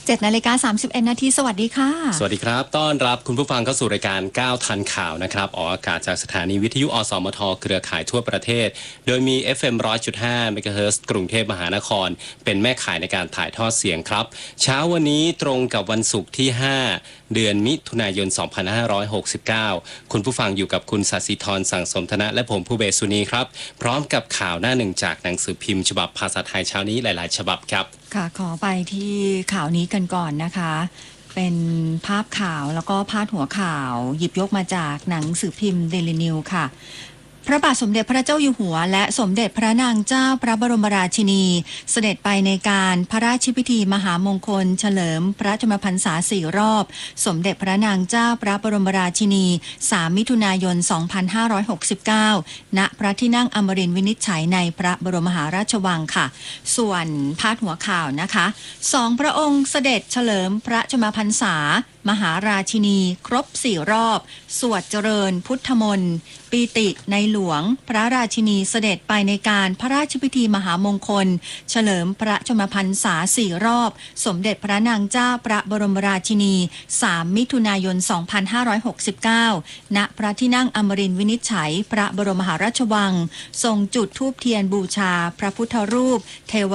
7:31 นาทีสวัสดีค่ะสวัสดีครับต้อนรับคุณผู้ฟังเข้าสู่รายการ9ทันข่าวนะครับออกอากาศจากสถานีวิทยุอสมทเครือข่ายทั่วประเทศโดยมี FM 100.5 เมกะเฮิรตซ์กรุงเทพมหานครเป็นแม่ข่ายในการถ่ายทอดเสียงครับเช้าวันนี้ตรงกับวันศุกร์ที่5เดือนมิถุนายน2569คุณผู้ฟังอยู่กับคุณศศิธรสั่งสมธนะและผมผู้เบศสุนีครับพร้อมกับข่าวหน้าหนึ่งจากหนังสือพิมพ์ฉบับภาษาไทยเช้านี้หลายๆฉบับครับค่ะขอไปที่ข่าวนี้กันก่อนนะคะเป็นภาพข่าวแล้วก็พาดหัวข่าวหยิบยกมาจากหนังสือพิมพ์เดลินิวค่ะพระบาทสมเด็จพระเจ้าอยู่หัวและสมเด็จพระนางเจ้าพระบรมราชินีเสด็จไปในการพระราชพิธีมหามงคลเฉลิมพระชนมพรรษา4 รอบสมเด็จพระนางเจ้าพระบรมราชินี3 มิถุนายน 2569 ณ พระที่นั่งอมรินทร์วินิจฉัยในพระบรมมหาราชวังค่ะส่วนพาดหัวข่าวนะคะ2 พระองค์เสด็จเฉลิมพระชนมพรรษามหาราชินีครบ4 รอบสวดเจริญพุทธมนต์ปีติในหลวงพระราชินีเสด็จไปในการพระราชพิธีมหามงคลเฉลิมพระชนมพรรษา4 รอบสมเด็จพระนางเจ้าพระบรมราชินี3 มิถุนายน 2569 ณ พระที่นั่งอมรินทร์วินิจฉัยพระบรมมหาราชวังทรงจุดธูปเทียนบูชาพระพุทธรูปเทว